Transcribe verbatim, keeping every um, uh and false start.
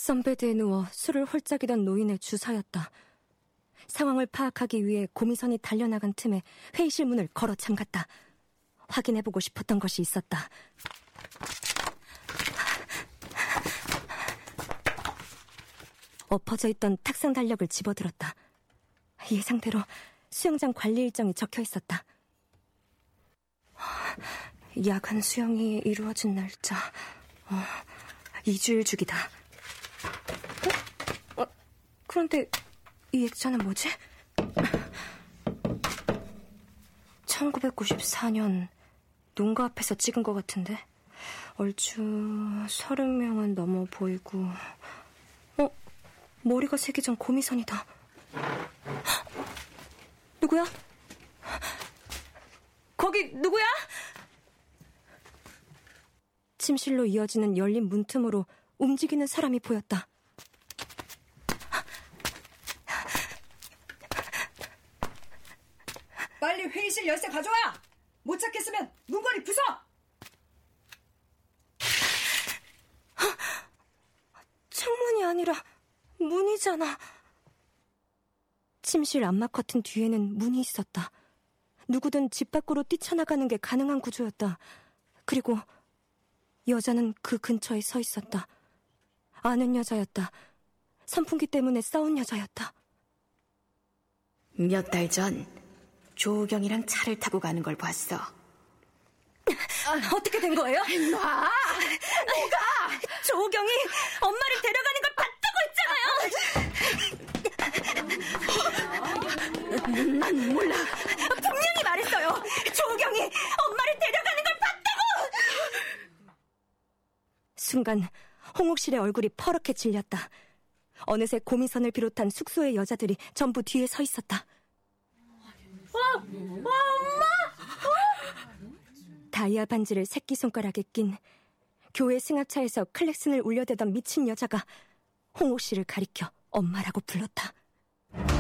선베드에 누워 술을 홀짝이던 노인의 주사였다. 상황을 파악하기 위해 고미선이 달려나간 틈에 회의실 문을 걸어 잠갔다. 확인해보고 싶었던 것이 있었다. 엎어져 있던 탁상 달력을 집어들었다. 예상대로 수영장 관리 일정이 적혀 있었다. 야간 수영이 이루어진 날짜, 어, 이 주일 주기다. 어? 어, 그런데 이 액자는 뭐지? 천구백구십사 년 농가 앞에서 찍은 것 같은데 얼추 서른 명은 넘어 보이고. 어? 머리가 새기전 고미선이다. 누구야? 거기 누구야? 침실로 이어지는 열린 문틈으로 움직이는 사람이 보였다. 빨리 회의실 열쇠 가져와! 못 찾겠으면 문고리 부숴! 창문이 아니라 문이잖아. 침실 암막 커튼 뒤에는 문이 있었다. 누구든 집 밖으로 뛰쳐나가는 게 가능한 구조였다. 그리고 여자는 그 근처에 서 있었다. 아는 여자였다. 선풍기 때문에 싸운 여자였다. 몇 달 전 조경이랑 차를 타고 가는 걸 봤어. 아, 어떻게 된 거예요? 놔! 뭐가? 조경이 엄마를 데려가는 걸 봤다고 했잖아요. 난 몰라. 분명히 말했어요. 조경이 엄마를 데려가는 걸 봤다고. 순간 홍옥실의 얼굴이 퍼렇게 질렸다. 어느새 고미선을 비롯한 숙소의 여자들이 전부 뒤에 서 있었다. 어, 어, 엄마! 어? 다이아 반지를 새끼손가락에 낀 교회 승합차에서 클렉슨을 울려대던 미친 여자가 홍옥실을 가리켜 엄마라고 불렀다.